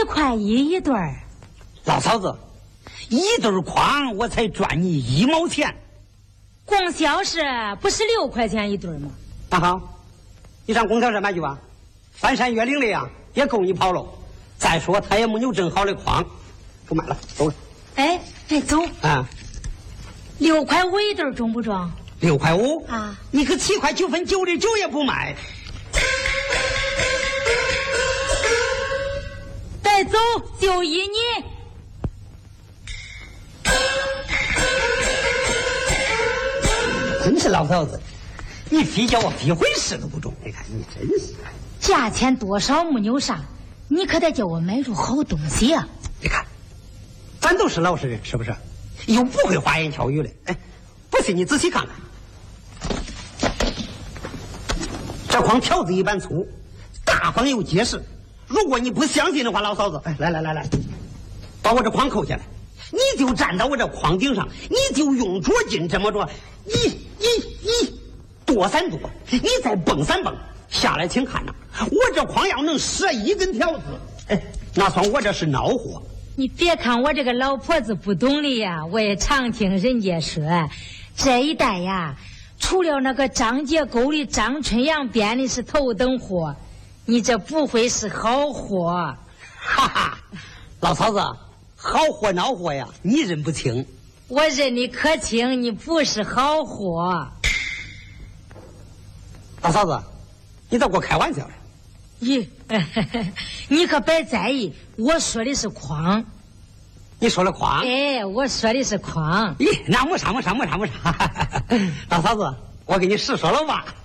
块1一对儿。 老嫂子，1对筐我才赚你1毛钱。 供销社不是6块钱1对吗？ 那好，你上供销社买去吧，翻山越岭的呀，也够你跑喽。再说他也没有正好的筐，不卖了，走。 哎，走啊 ！6块5一对中不中 ？6块5 啊！ 你可7块9分9的9也不卖。 带走就依你。 真是老嫂子，你非叫我非回事都不中。你看你真是， 价钱多少没有啥，你可得叫我买入好东西啊！ 你看，咱都是老实人，是不是？又不会花言巧语的。哎，不信你仔细看看，这筐条子一般粗，大方又结实。如果你不相信的话，老嫂子，哎，来，把我这筐扣下来，你就站到我这筐顶上，你就用脚劲这么着，跺3跺，你再蹦3蹦下来，请看呐，我这筐要能折1根条子，哎，那算我这是孬货。 你别看我这个老婆子不懂的呀，我也常听人家说，这一代呀，除了那个张家沟的张春阳编的是头等货，你这不会是好货。 哈哈，老嫂子，好货孬货呀，你认不清。 我认你可清，你不是好货。 老嫂子，你咋给我开玩笑了？ 咦，你可别在意，我说的是筐。 你说了筐？ 哎，我说的是筐。 咦，那没啥。老嫂子，我给你实说了吧。